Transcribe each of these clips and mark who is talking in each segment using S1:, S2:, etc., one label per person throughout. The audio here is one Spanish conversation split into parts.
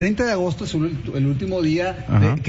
S1: 30 de agosto es el último día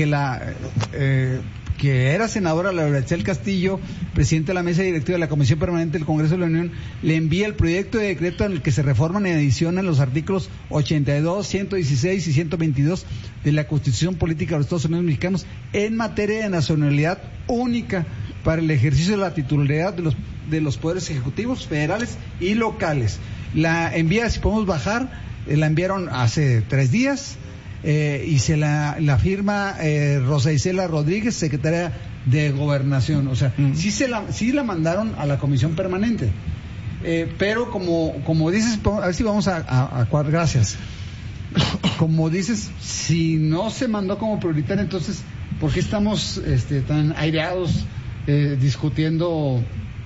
S1: que era senadora Laura Itzel Castillo, presidenta de la mesa directiva de la Comisión Permanente del Congreso de la Unión, le envía el proyecto de decreto en el que se reforman y adicionan los artículos 82, 116 y 122 de la Constitución Política de los Estados Unidos Mexicanos en materia de nacionalidad única para el ejercicio de la titularidad de los poderes ejecutivos, federales y locales. La envía, si podemos bajar, la enviaron hace 3 días. Y se la firma Rosa Isela Rodríguez, secretaria de Gobernación. O sea, sí la mandaron a la Comisión Permanente. Pero como dices, a ver si vamos a gracias. Como dices, si no se mandó como prioritaria, entonces, ¿por qué estamos tan aireados discutiendo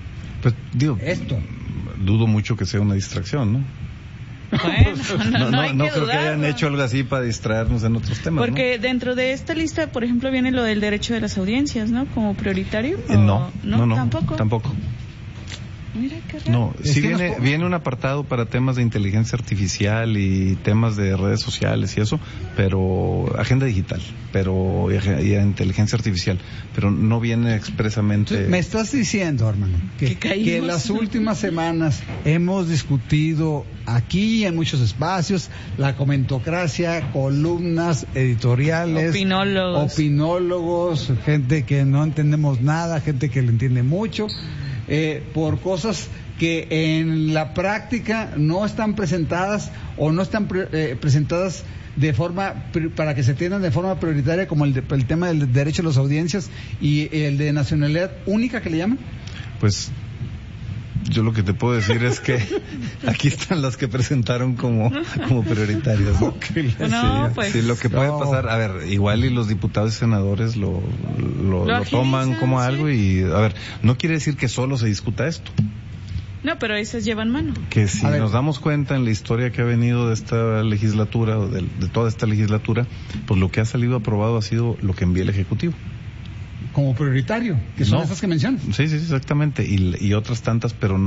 S1: esto?
S2: Dudo mucho que sea una distracción, ¿no?
S3: Bueno,
S2: no creo que hayan hecho algo así para distraernos en otros temas.
S3: Porque dentro de esta lista, por ejemplo, viene lo del derecho de las audiencias, ¿no? Como prioritario.
S2: No,
S3: tampoco. Mira qué raro.
S2: No, sí viene un apartado para temas de inteligencia artificial y temas de redes sociales y eso, pero agenda digital, y inteligencia artificial, pero no viene expresamente.
S1: Entonces, me estás diciendo, hermano, que en las últimas semanas hemos discutido aquí en muchos espacios la comentocracia, columnas editoriales, opinólogos, gente que no entendemos nada, gente que le entiende mucho. Por cosas que en la práctica no están presentadas o no están presentadas de forma para que se atiendan de forma prioritaria, como el tema del derecho a las audiencias y el de nacionalidad única, que le llaman.
S2: Pues yo lo que te puedo decir es que aquí están las que presentaron como prioritarias, ¿no? Sí, lo que puede pasar, a ver, igual y los diputados y senadores lo toman como algo y, a ver, no quiere decir que solo se discuta esto.
S3: No, pero esas llevan mano.
S2: Que si nos damos cuenta en la historia que ha venido de esta legislatura, o de toda esta legislatura, pues lo que ha salido aprobado ha sido lo que envía el Ejecutivo.
S1: Como prioritario, que son esas que mencionan.
S2: Sí, exactamente, y otras tantas, pero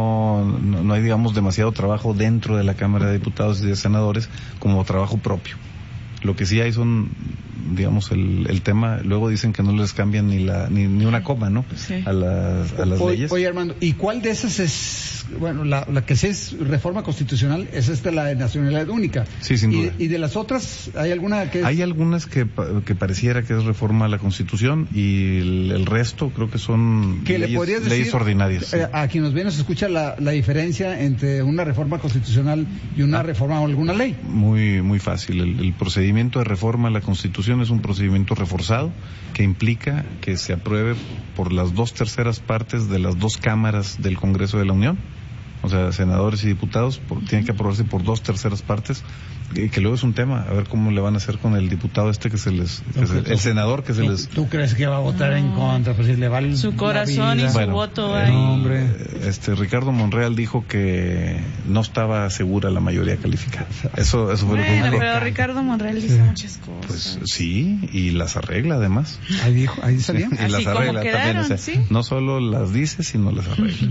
S2: no hay, digamos, demasiado trabajo dentro de la Cámara de Diputados y de Senadores como trabajo propio. Lo que sí hay son, digamos, el tema, luego dicen que no les cambian ni una coma, ¿no?
S3: Sí.
S2: A las leyes.
S1: Oye, Armando, ¿y cuál de esas es, bueno, la que sí es reforma constitucional, es la de nacionalidad única?
S2: Sí, sin duda.
S1: ¿Y de las otras, hay alguna que es?
S2: Hay algunas que pareciera que es reforma a la Constitución y el resto creo que son leyes ordinarias. Sí.
S1: A quien nos viene se escucha la diferencia entre una reforma constitucional y una reforma a alguna ley.
S2: Muy, muy fácil. El procedimiento de reforma a la Constitución es un procedimiento reforzado que implica que se apruebe por las 2/3 partes de las 2 cámaras del Congreso de la Unión. O sea, senadores y diputados tienen que aprobarse por 2/3 partes, que luego es un tema, a ver cómo le van a hacer con el diputado el senador que se les...
S1: ¿Tú crees que va a votar en contra? Pues si le vale
S3: su corazón y su voto ahí.
S1: Hombre.
S2: Ricardo Monreal dijo que no estaba segura la mayoría calificada. Eso fue lo que dijo.
S3: Pero Ricardo Monreal dice muchas cosas.
S2: Pues sí, y las arregla además.
S1: Ahí salía.
S2: Y las arregla también, o sea,
S3: ¿sí?
S2: No solo las dice, sino las arregla.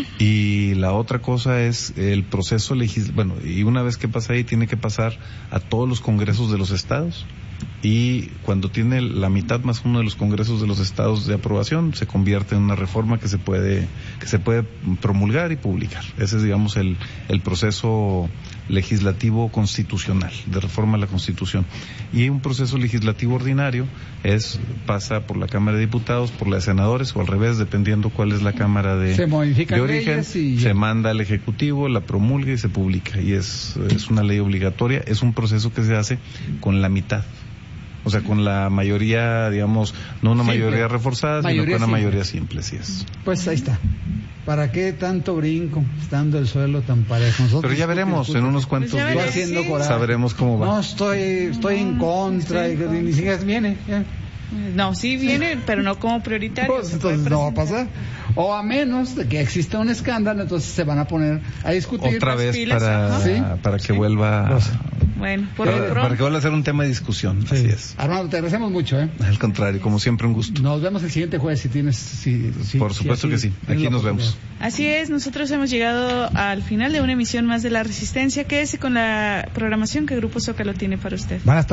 S2: Y la otra cosa es el proceso legislativo, y una vez que pasa ahí tiene que pasar a todos los congresos de los estados, y cuando tiene la mitad más uno de los congresos de los estados de aprobación, se convierte en una reforma que se puede promulgar y publicar. Ese es, digamos, el proceso legislativo constitucional, de reforma a la Constitución. Y un proceso legislativo ordinario pasa por la Cámara de Diputados, por la de Senadores, o al revés, dependiendo cuál es la Cámara de origen, se manda al Ejecutivo, la promulga y se publica. Y es una ley obligatoria, es un proceso que se hace con la mitad. O sea, con la mayoría, digamos, no una simple mayoría reforzada, sino con una mayoría simple, sí es.
S1: Pues ahí está. ¿Para qué tanto brinco, estando el suelo tan parejo? Nosotros,
S2: pero ya veremos, en unos cuantos días sabremos cómo va.
S1: No, estoy en contra, y ni siquiera viene. Ya.
S3: No, sí viene, pero no como prioritario.
S1: Pues, entonces no va a pasar. O a menos de que exista un escándalo, entonces se van a poner a discutir.
S2: Otra vez
S3: pilas,
S2: para que vuelva...
S3: Bueno, por lo
S2: para
S3: pronto.
S2: que vuelva a ser un tema de discusión.
S1: Sí.
S2: Así es.
S1: Armando, te agradecemos mucho.
S2: Al contrario, como siempre, un gusto.
S1: Nos vemos el siguiente jueves si tienes...
S2: Por supuesto que sí. Aquí nos vemos.
S3: Así es, nosotros hemos llegado al final de una emisión más de La Resistencia. Quédese con la programación que Grupo Zócalo tiene para usted.
S1: Buenas tardes.